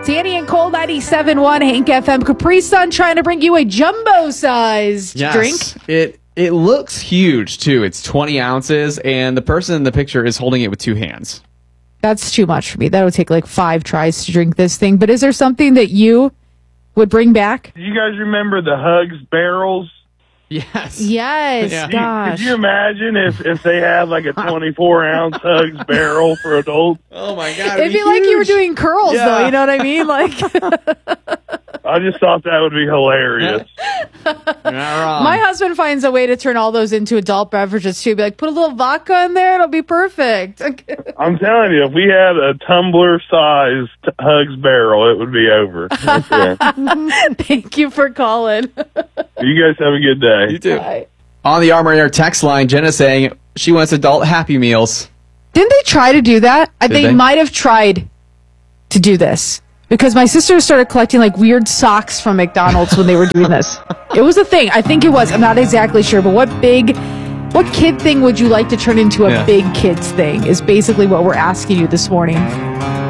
Danny and Cole 97.1 Hank FM. Capri Sun trying to bring you a jumbo-sized drink. It looks huge, too. It's 20 ounces, and the person in the picture is holding it with two hands. That's too much for me. That would take like 5 tries to drink this thing. But is there something that you would bring back? Do you guys remember the Hugs barrels? Yes. Yes, Yeah. gosh. Could you imagine if they had like a 24-ounce Hugs barrel for adults? Oh, my God. It'd be like you were doing curls, though. You know what I mean? Like, I just thought that would be hilarious. You're not wrong. my husband finds a way to turn all those into adult beverages, too. Be like, put a little vodka in there. It'll be perfect. I'm telling you, if we had a tumbler-sized Hugs barrel, it would be over. Thank you for calling. You guys have a good day. You too. Bye. On the Armor Air text line, Jenna saying she wants adult Happy Meals. Didn't they try to do that? They they? might have tried to do this. Because my sister started collecting like weird socks from McDonald's when they were doing this. It was a thing. I think it was. I'm not exactly sure. But what kid thing would you like to turn into a big kids thing is basically what we're asking you this morning.